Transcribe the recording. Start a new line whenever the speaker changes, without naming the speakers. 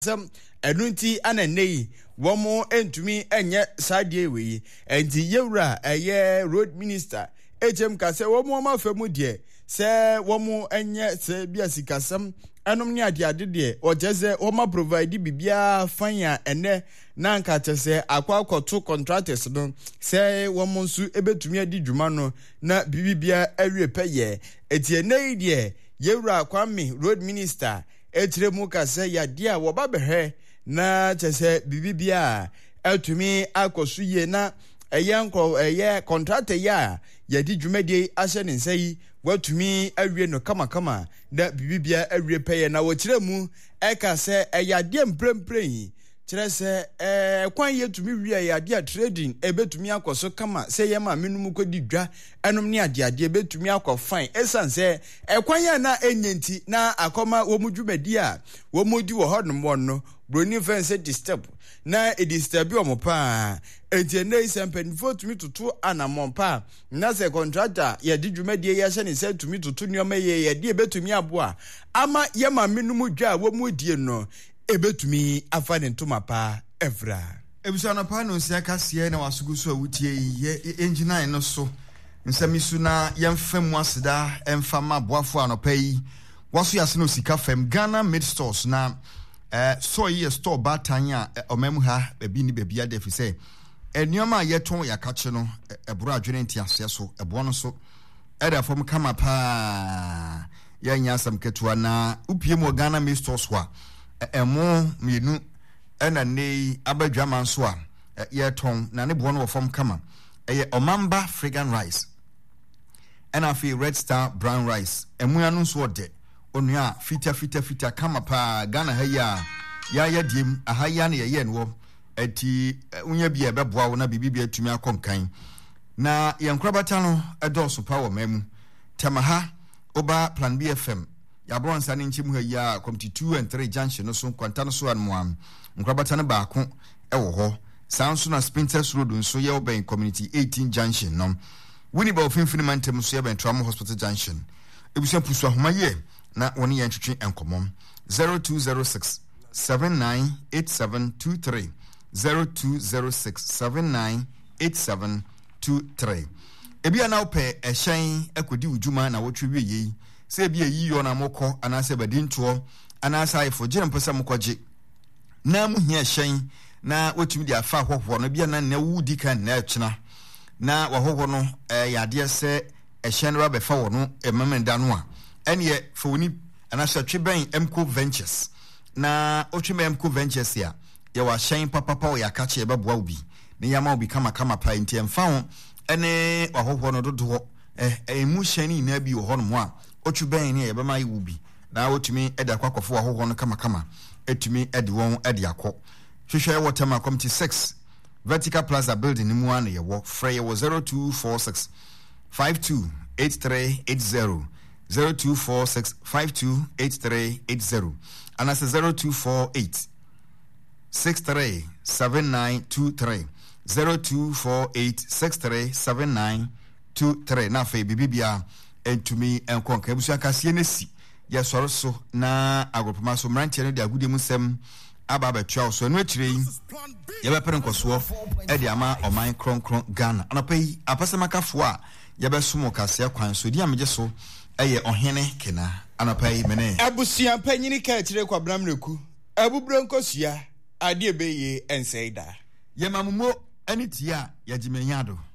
some enunti ananei womo entumi enye sadie we enti yewura road minister HM ka se womo mafemu de se womo enye se bia sikasam anom ni ade de o jeze womo provide bibia fanya ene na nka tese akwakoto contractors no se womo nsu ebetumi adi dwuma no na bibia awie peye enti enei de yewura Kwame road minister etremu ka se ya dia wo ba behwe na chese bibibia eltumi akosu ye na eye contractor ya yedi dwumade ahye ne nsai watumi awie no kama na bibibia awie peye na wo kiremu eka se eyade mprempren kire se kwan yetumi wie yade trading ebetumi akoso kama se yema menum kodi dwa enom ne ade ebetumi akofan esanse kwan ya na enyenti na akoma wo mudwumadi a wo mudi wo hodom wonno broni fence disturb na edisturb o mopa enti nei sempenfo tumi tutu anamompa na se contractor ye di dwumadi ye hye ne se tumi tutu nyoma ye de ebetumi aboa ama yema menum dwa wo mudie no ebetumi afa ne ntoma pa evra
ebusana pa no sia kase na wasugu so awutie ye engineer no so nsamisu na yemfam aseda emfama boafo anopa yi waso yase no sika fam Ghana mid stores na so ye store batanya omemu ha bebi ni bebi ade fi se enuama yeton yakache no eburo adwene ntiase so ebo no so eda fom kama pa ya nyasam ketua na upie mo Ghana mid stores wa emo mienu ena nei abadwama nso a yeton na ne bo no fom kama eye omamba fragrant rice ena fi red star brown rice emu anu nso de onua fita kama pa Ghana ha ya diem ahaya na ye no eti unya bia ebeboa wo na bibibia tumi akonkan na yenkrabata no edoso pa wo mamu temaha oba plan BFM ya bronsa ne nchim ha ya committee 2 and 3 junction no so kwanta no so anmoam nkrabata no baako ewo ho sanso na Spinters Road nso ye oben community 18 junction no wini ba ofimfini mantem so ye ben Trauma Hospital junction ebusia pusu ahomaye na woni ye ntwetwe enkomom 0206 798723 0206 798723 ebia na ope ehyen akodi ujuma na wotwe wiye se ebia yiyo na mokọ anase badinto anase ayefo gire mpesa mokọje na mu hia ehyen na wotumi dia fa hwehwo no bia na wudi kan na echina na wahwehwo no yade se ehyen ra befa wo no emamenda no a ene fa woni anase tweben Mco Ventures na otweme Mco Ventures ya wa hyen papa o yakache ebeboa obi ne yama obi kama pa nti mfa ho ene wahwehwo no dodo emu hyen na bi wo ho no mo a otweben ne yebema yi obi na otumi eda kwakofo wahwehwo no kama etumi edi won edi akọ hwehwe wotema committee 6 Vertical Plaza building ni mu an ye wo frey wo 0246 528380 0246 528380 anase 0248 637923 0248 637923 na fe bibibia entumi enkonka ebusu akasie nesi ye soro so na agropoma so mrantie no de agudie musem aba betwa so enu akire yi ye bepere nkoso e de ama oman kronkron Ghana anapai apasemakafo a ye besomo kase kwan so di amje so eye ohene kena anapai mene
abusia panyini ka akire kwa bramneku abubro nkosua ade ebeye enseida
ye mamumo anitia ya jimanyado